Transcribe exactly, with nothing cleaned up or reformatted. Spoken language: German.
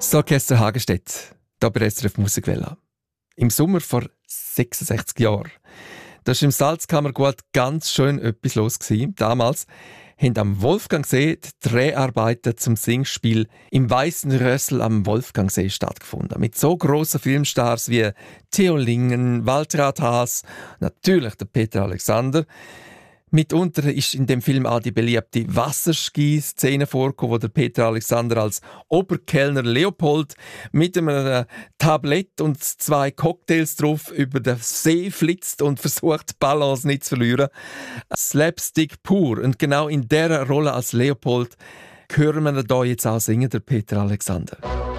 Das Orchester Hagestedt, hier bei S R F Musikwelle. Im Sommer vor sechsundsechzig Jahren. Da war im Salzkammergut ganz schön etwas los. Damals haben am Wolfgangsee die Dreharbeiten zum Singspiel im Weißen Rössel am Wolfgangsee stattgefunden. Mit so grossen Filmstars wie Theo Lingen, Waltraud Haas, natürlich der Peter Alexander. Mitunter ist in dem Film auch die beliebte Wasserski-Szene vorgekommen, wo der Peter Alexander als Oberkellner Leopold mit einem Tablett und zwei Cocktails drauf über den See flitzt und versucht, die Balance nicht zu verlieren. Slapstick pur. Und genau in dieser Rolle als Leopold hören wir da jetzt auch singen, der Peter Alexander.